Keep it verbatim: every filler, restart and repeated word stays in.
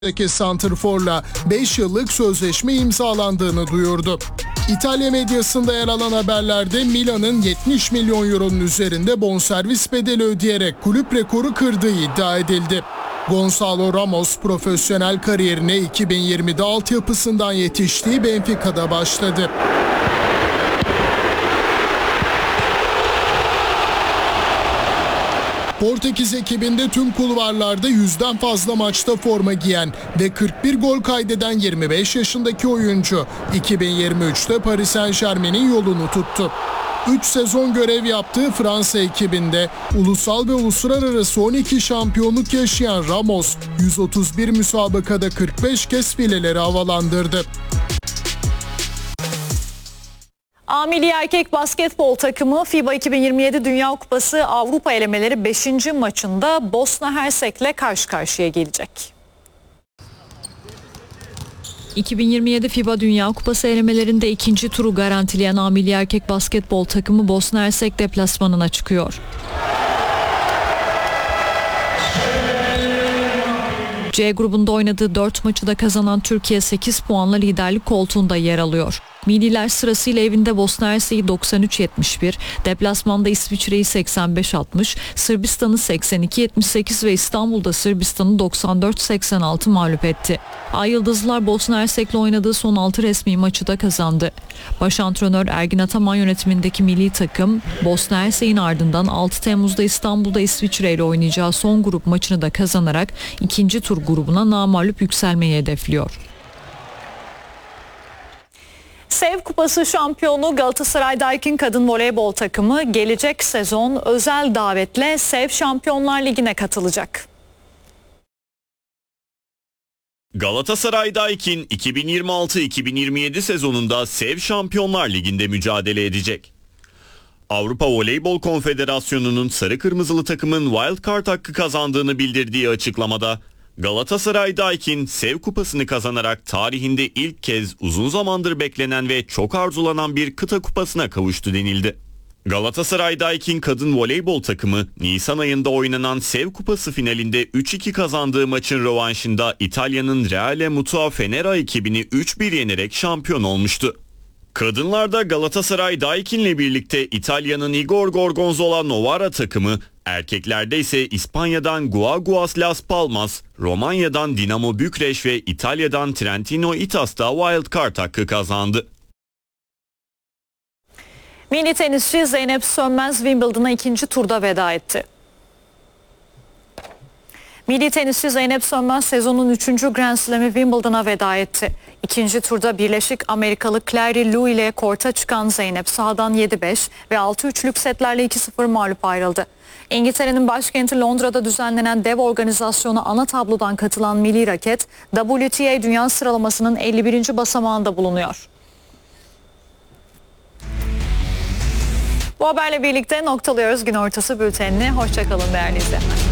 santrforla beş yıllık sözleşme imzalandığını duyurdu. İtalya medyasında yer alan haberlerde Milan'ın yetmiş milyon euronun üzerinde bonservis bedeli ödeyerek kulüp rekoru kırdığı iddia edildi. Gonçalo Ramos profesyonel kariyerine iki bin yirmide altyapısından yetiştiği Benfica'da başladı. Portekiz ekibinde tüm kulvarlarda yüzden fazla maçta forma giyen ve kırk bir gol kaydeden yirmi beş yaşındaki oyuncu iki bin yirmi üçte Paris Saint-Germain'in yolunu tuttu. üç sezon görev yaptığı Fransa ekibinde ulusal ve uluslararası on iki şampiyonluk yaşayan Ramos, yüz otuz bir müsabakada kırk beş kez fileleri havalandırdı. A Milli Erkek Basketbol takımı FIBA iki bin yirmi yedi Dünya Kupası Avrupa elemeleri beşinci maçında Bosna Hersek'le karşı karşıya gelecek. iki bin yirmi yedi FIBA Dünya Kupası elemelerinde ikinci turu garantileyen A Milli Erkek Basketbol takımı Bosna Hersek deplasmanına çıkıyor. C grubunda oynadığı dört maçı da kazanan Türkiye sekiz puanla liderlik koltuğunda yer alıyor. Milliler sırasıyla evinde Bosna Hersek'i doksan üç yetmiş bir, deplasmanda İsviçre'yi seksen beş altmış, Sırbistan'ı seksen iki yetmiş sekiz ve İstanbul'da Sırbistan'ı doksan dört seksen altı mağlup etti. Ay Yıldızlılar Bosna Hersek'le oynadığı son altı resmi maçı da kazandı. Baş antrenör Ergin Ataman yönetimindeki milli takım Bosna Hersek'in ardından altı Temmuz'da İstanbul'da İsviçre ile oynayacağı son grup maçını da kazanarak ikinci tur grubuna namağlup yükselmeyi hedefliyor. Sev Kupası şampiyonu Galatasaray Daikin Kadın Voleybol takımı gelecek sezon özel davetle Sev Şampiyonlar Ligi'ne katılacak. Galatasaray Daikin iki bin yirmi altı iki bin yirmi yedi sezonunda Sev Şampiyonlar Ligi'nde mücadele edecek. Avrupa Voleybol Konfederasyonu'nun sarı kırmızılı takımın wild card hakkı kazandığını bildirdiği açıklamada Galatasaray Daikin Sev Kupası'nı kazanarak tarihinde ilk kez uzun zamandır beklenen ve çok arzulanan bir kıta kupasına kavuştu denildi. Galatasaray Daikin Kadın Voleybol takımı Nisan ayında oynanan Sev Kupası finalinde üç iki kazandığı maçın rövanşında İtalya'nın Reale Mutua Fenera ekibini üç bir yenerek şampiyon olmuştu. Kadınlarda Galatasaray Daikin'le birlikte İtalya'nın Igor Gorgonzola Novara takımı, erkeklerde ise İspanya'dan Guaguas Las Palmas, Romanya'dan Dinamo Bükreş ve İtalya'dan Trentino Itas'ta wild card hakkı kazandı. Milli tenisçi Zeynep Sönmez Wimbledon'a ikinci turda veda etti. Milli tenisçi Zeynep Sönmez sezonun üçüncü Grand Slam'i Wimbledon'a veda etti. İkinci turda Birleşik Amerikalı Clary Liu ile korta çıkan Zeynep sahadan yedi beş ve altı üçlük setlerle iki sıfır mağlup ayrıldı. İngiltere'nin başkenti Londra'da düzenlenen dev organizasyona ana tablodan katılan milli raket W T A dünya sıralamasının elli birinci basamağında bulunuyor. Bu haberle birlikte noktalıyoruz gün ortası bültenini. Hoşça kalın değerli izleyenler.